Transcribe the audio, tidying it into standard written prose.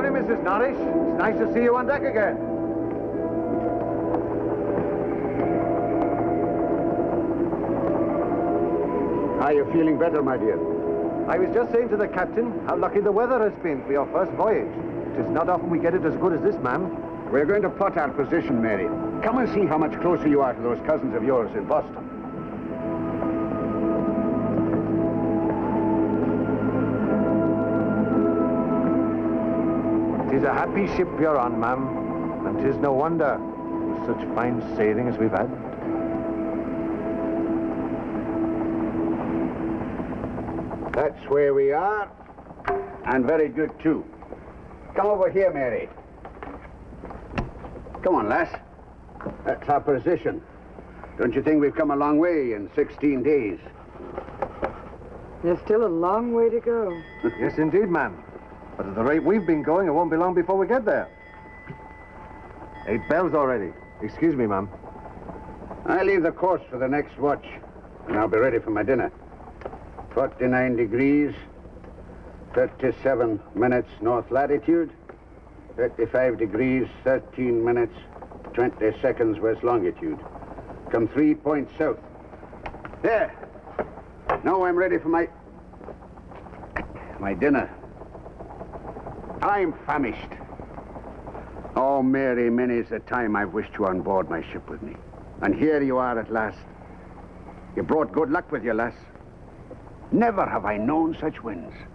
Mrs. Norris. It's nice to see you on deck again. Are you feeling better, my dear? I was just saying to the captain how lucky the weather has been for your first voyage. It is not often we get it as good as this, ma'am. We're going to plot our position, Mary. Come and see how much closer you are to those cousins of yours in Boston. Tis a happy ship you're on, ma'am, and 'tis no wonder, with such fine sailing as we've had. That's where we are, and very good, too. Come over here, Mary. Come on, lass. That's our position. Don't you think we've come a long way in 16 days? There's still a long way to go. Yes, indeed, ma'am. But at the rate we've been going, it won't be long before we get there. 8 bells already. Excuse me, ma'am. I leave the course for the next watch, and I'll be ready for my dinner. 49 degrees, 37 minutes north latitude, 35 degrees, 13 minutes, 20 seconds west longitude. Come 3 points south. There. Now I'm ready for my dinner. I'm famished. Oh, Mary, many's the time I've wished you on board my ship with me. And here you are at last. You brought good luck with you, lass. Never have I known such winds.